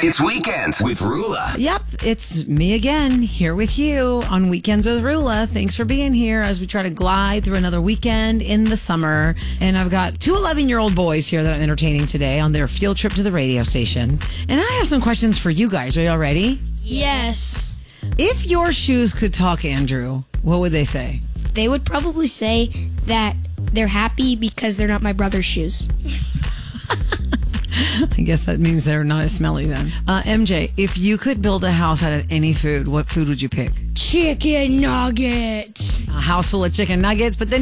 It's Weekends with Rula. Yep, it's me again, here with you on Weekends with Rula. Thanks for being here as we try to glide through another weekend in the summer. And I've got two 11-year-old boys here that I'm entertaining today on their field trip to the radio station. And I have some questions for you guys. Are y'all ready? Yes. If your shoes could talk, Andrew, what would they say? They would probably say that they're happy because they're not my brother's shoes. I guess that means they're not as smelly then. MJ, if you could build a house out of any food, what food would you pick? Chicken nuggets. A house full of chicken nuggets, but then